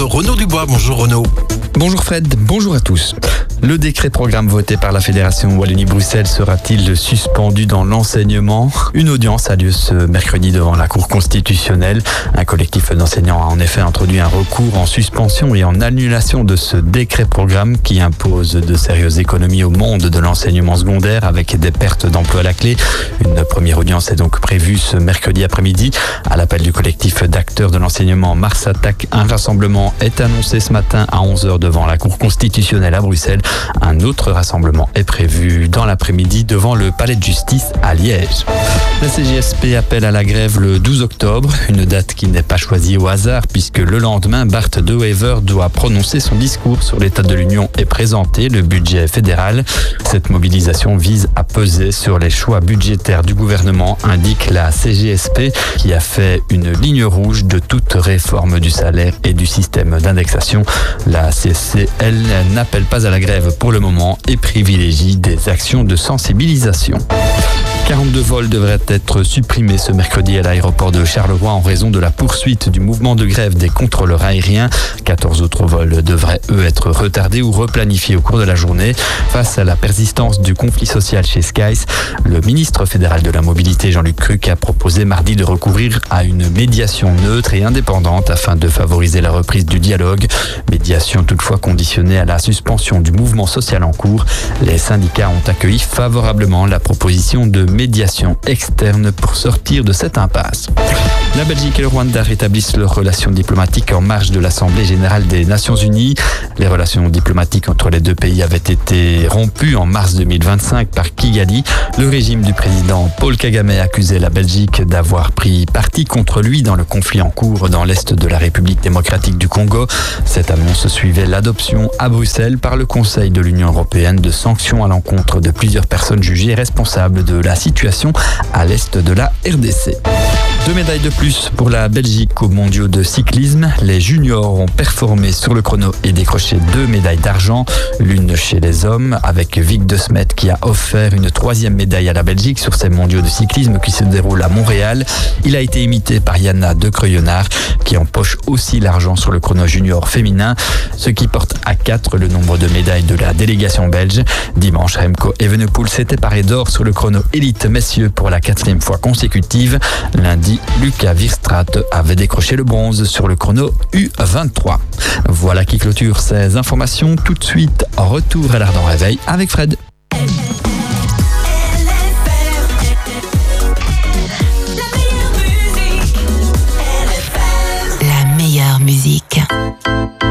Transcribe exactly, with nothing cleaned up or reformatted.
Renaud Dubois. Bonjour Renaud. Bonjour Fred, bonjour à tous. Le décret programme voté par la Fédération Wallonie-Bruxelles sera-t-il suspendu dans l'enseignement ? Une audience a lieu ce mercredi devant la Cour constitutionnelle. Un collectif d'enseignants a en effet introduit un recours en suspension et en annulation de ce décret programme qui impose de sérieuses économies au monde de l'enseignement secondaire avec des pertes d'emplois à la clé. Une première audience est donc prévue ce mercredi après-midi. À l'appel du collectif d'acteurs de l'enseignement Mars Attaque, un rassemblement est annoncé ce matin à onze heures devant la Cour constitutionnelle à Bruxelles. Un autre rassemblement est prévu dans l'après-midi devant le palais de justice à Liège. La C G S P appelle à la grève le douze octobre, une date qui n'est pas choisie au hasard puisque le lendemain, Bart De Wever doit prononcer son discours sur l'état de l'Union et présenter le budget fédéral. Cette mobilisation vise à peser sur les choix budgétaires du gouvernement, indique la C G S P, qui a fait une ligne rouge de toute réforme du salaire et du système d'indexation. La C S C, elle, n'appelle pas à la grève pour le moment et privilégie des actions de sensibilisation. quarante-deux vols devraient être supprimés ce mercredi à l'aéroport de Charleroi en raison de la poursuite du mouvement de grève des contrôleurs aériens. quatorze autres vols devraient, eux, être retardés ou replanifiés au cours de la journée. Face à la persistance du conflit social chez Skies, le ministre fédéral de la Mobilité, Jean-Luc Cruc, a proposé mardi de recourir à une médiation neutre et indépendante afin de favoriser la reprise du dialogue. Médiation toutefois conditionnée à la suspension du mouvement social en cours. Les syndicats ont accueilli favorablement la proposition de médiation externe pour sortir de cette impasse. La Belgique et le Rwanda rétablissent leurs relations diplomatiques en marge de l'Assemblée générale des Nations unies. Les relations diplomatiques entre les deux pays avaient été rompues en mars deux mille vingt-cinq par Kigali. Le régime du président Paul Kagame accusait la Belgique d'avoir pris parti contre lui dans le conflit en cours dans l'est de la République démocratique du Congo. Cette annonce suivait l'adoption à Bruxelles par le Conseil de l'Union européenne de sanctions à l'encontre de plusieurs personnes jugées responsables de la situation à l'est de la R D C. Deux médailles de plus pour la Belgique aux mondiaux de cyclisme. Les juniors ont performé sur le chrono et décroché deux médailles d'argent. L'une chez les hommes avec Vic De Smet qui a offert une troisième médaille à la Belgique sur ces mondiaux de cyclisme qui se déroulent à Montréal. Il a été imité par Yana De Creuillonnard qui empoche aussi l'argent sur le chrono junior féminin, ce qui porte à quatre le nombre de médailles de la délégation belge. Dimanche, Remco Evenepoel s'était paré d'or sur le chrono élite messieurs pour la quatrième fois consécutive. Lundi, Lucas Virstraat avait décroché le bronze sur le chrono U vingt-trois. Voilà qui clôture ces informations. Tout de suite, retour à l'Ardent Réveil avec Fred.